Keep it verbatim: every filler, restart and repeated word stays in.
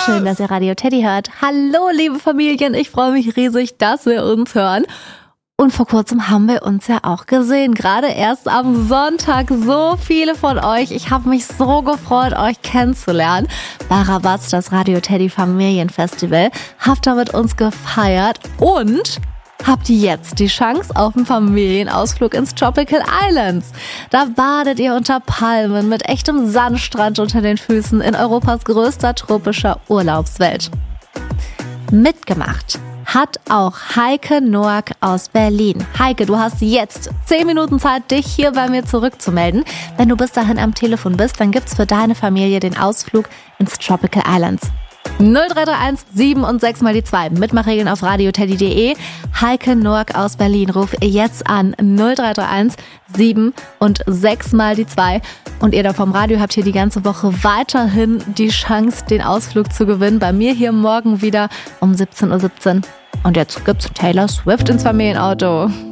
Schön, dass ihr Radio Teddy hört. Hallo, liebe Familien, ich freue mich riesig, dass wir uns hören. Und vor kurzem haben wir uns ja auch gesehen, gerade erst am Sonntag. So viele von euch. Ich habe mich so gefreut, euch kennenzulernen. Bei Rabatz, das Radio Teddy Familienfestival. Habt ihr mit uns gefeiert und habt jetzt die Chance auf einen Familienausflug ins Tropical Islands. Da badet ihr unter Palmen mit echtem Sandstrand unter den Füßen in Europas größter tropischer Urlaubswelt. Mitgemacht hat auch Heike Noack aus Berlin. Heike, du hast jetzt zehn Minuten Zeit, dich hier bei mir zurückzumelden. Wenn du bis dahin am Telefon bist, dann gibt's für deine Familie den Ausflug ins Tropical Islands. null drei drei eins sieben und sechs mal die zwei. Mitmachregeln auf radioteddy punkt de. Heike Noack aus Berlin, ruf jetzt an null drei drei eins sieben und sechs mal die zwei. Und ihr da vom Radio habt hier die ganze Woche weiterhin die Chance, den Ausflug zu gewinnen. Bei mir hier morgen wieder um siebzehn Uhr siebzehn. Und jetzt gibt's Taylor Swift ins Familienauto.